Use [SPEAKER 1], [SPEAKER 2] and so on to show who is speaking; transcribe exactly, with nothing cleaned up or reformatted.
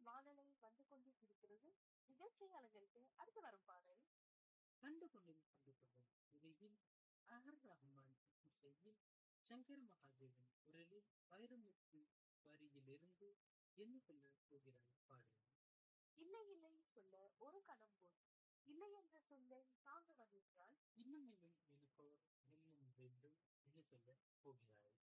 [SPEAKER 1] வானலை வந்து கொண்டு இருக்கிறது. நிகழ்ச்சி அலங்கரித்து அடுத்து வரும் பாடல்
[SPEAKER 2] கண்டு கொண்டேன் கண்டு கொண்டேன் இடையில் ஆர் ரஹ்மான் இசையில் சங்கர் மகாதேவன் குரலில் வைரமுத்து வரியிலிருந்து என்ன சொல்ல போகிறாய் பாடல்.
[SPEAKER 1] இல்லை இல்லை சொல்ல ஒரு கணம் போல் இல்லை என்ற சொல்லை தாங்க வந்திருந்தால்
[SPEAKER 2] இன்னும் இன்னும் எனக்கு இன்னும் வேண்டும் என்ன சொல்ல போகிறாய்.